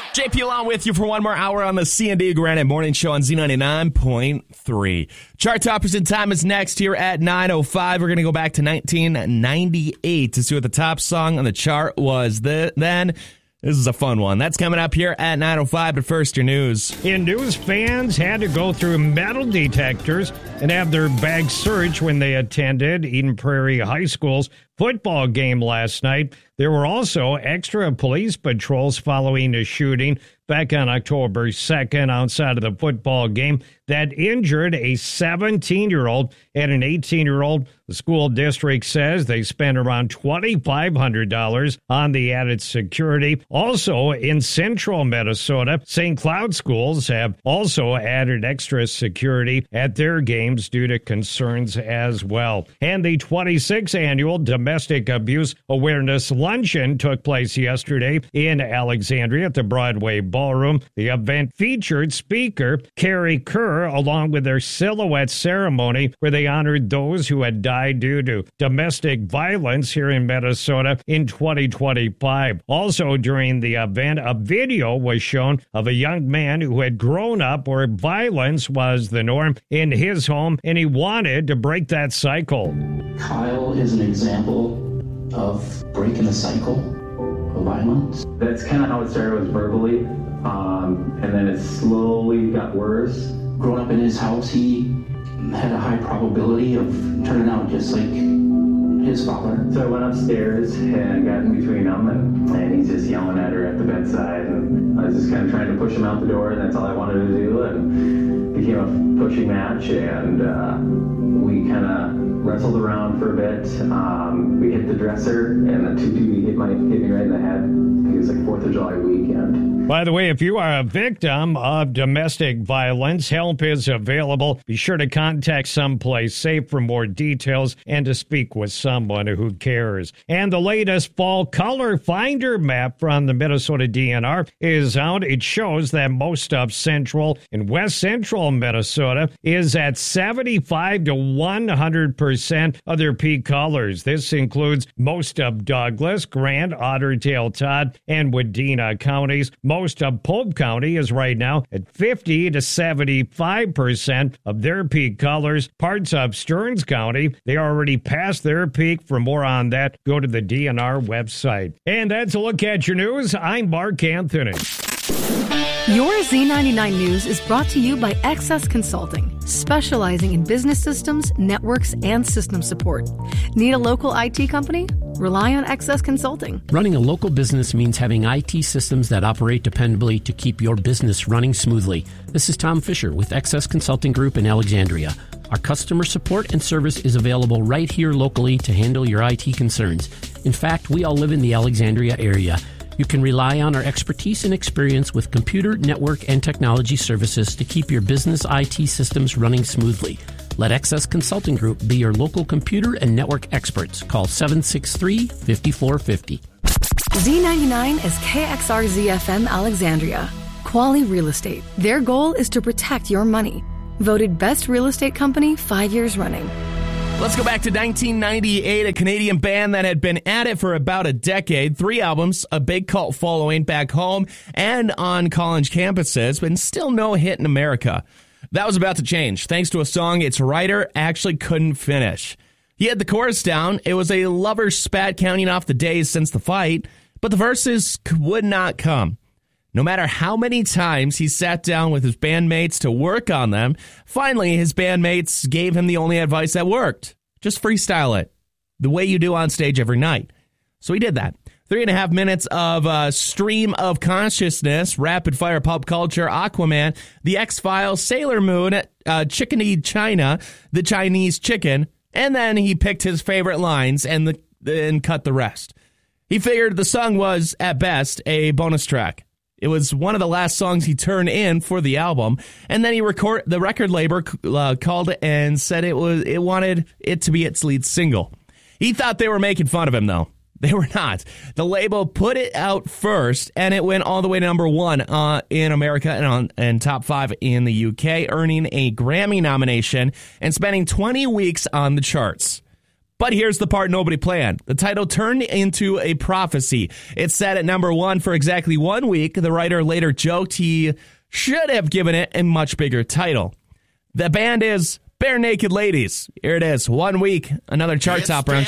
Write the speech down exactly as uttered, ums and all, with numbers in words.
J P along with you for one more hour on the C and D Granite Morning Show on Z ninety-nine point three. Chart Toppers in Time is next here at nine oh five. We're going to go back to nineteen ninety-eight to see what the top song on the chart was the, then. This is a fun one. That's coming up here at nine oh five, but first, your news. In news, fans had to go through metal detectors and have their bags searched when they attended Eden Prairie High School's football game last night. There were also extra police patrols following a shooting back on October second outside of the football game that injured a seventeen-year-old and an eighteen-year-old. The school district says they spent around twenty-five hundred dollars on the added security. Also, in central Minnesota, Saint Cloud schools have also added extra security at their games due to concerns as well. And the twenty-sixth annual Domestic Abuse Awareness Luncheon took place yesterday in Alexandria at the Broadway Ballroom. The event featured speaker Carrie Kerr along with their silhouette ceremony where they honored those who had died due to domestic violence here in Minnesota in twenty twenty-five. Also during the event, a video was shown of a young man who had grown up where violence was the norm in his home, and he wanted to break that cycle. Kyle is an example of breaking the cycle of violence. That's kind of how it started, was verbally, um, and then it slowly got worse. Growing up in his house, he had a high probability of turning out just like his father. So I went upstairs and got in between them, and, and he's just yelling at her at the bedside, and I was just kind of trying to push him out the door, and that's all I wanted to do, and it became a pushing match, and uh, we kind of wrestled around for a bit. Um, we hit the dresser, and the two two hit, my, hit me right in the head. I think it was like fourth of July weekend. By the way, if you are a victim of domestic violence, help is available. Be sure to contact someplace safe for more details and to speak with someone who cares. And the latest fall color finder map from the Minnesota D N R is out. It shows that most of central and west central Minnesota is at seventy-five to one hundred percent of their peak colors. This includes most of Douglas, Grant, Otter Tail, Todd, and Wadena counties. Most of Pope County is right now at fifty to seventy-five percent of their peak colors. Parts of Stearns County, they already passed their peak. For more on that, go to the D N R website. And that's a look at your news. I'm Mark Anthony. Your Z ninety-nine News is brought to you by Excess Consulting, specializing in business systems, networks, and system support. Need a local I T company? Rely on Excess Consulting. Running a local business means having I T systems that operate dependably to keep your business running smoothly. This is Tom Fisher with Excess Consulting Group in Alexandria. Our customer support and service is available right here locally to handle your I T concerns. In fact, we all live in the Alexandria area. You can rely on our expertise and experience with computer, network, and technology services to keep your business I T systems running smoothly. Let Excess Consulting Group be your local computer and network experts. Call seven six three, five four five zero. Z ninety-nine is K X R Z F M Alexandria. Quality Real Estate. Their goal is to protect your money. Voted Best Real Estate Company five years running. Let's go back to nineteen ninety-eight, a Canadian band that had been at it for about a decade. Three albums, a big cult following back home and on college campuses, but still no hit in America. That was about to change, thanks to a song its writer actually couldn't finish. He had the chorus down. It was a lover's spat counting off the days since the fight, but the verses would not come. No matter how many times he sat down with his bandmates to work on them, finally his bandmates gave him the only advice that worked. Just freestyle it, the way you do on stage every night. So he did that. Three and a half minutes of uh, stream of consciousness, rapid fire pop culture, Aquaman, The X-Files, Sailor Moon, uh, Chickadee China, The Chinese Chicken, and then he picked his favorite lines and, the, and cut the rest. He figured the song was, at best, a bonus track. It was one of the last songs he turned in for the album, and then he record the record label uh, called it and said it was it wanted it to be its lead single. He thought they were making fun of him, though. They were not. The label put it out first, and it went all the way to number one uh, in America and on and top five in the U K, earning a Grammy nomination and spending twenty weeks on the charts. But here's the part nobody planned. The title turned into a prophecy. It sat at number one for exactly one week. The writer later joked he should have given it a much bigger title. The band is Bare Naked Ladies. Here it is. One week, another chart topper on